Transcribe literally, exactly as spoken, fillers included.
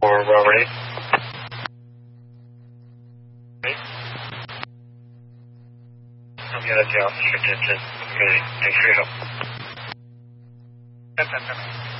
for uh, ready. Ready? I'm going to tell you attention. Ready. Thanks for your help. ten ten ten.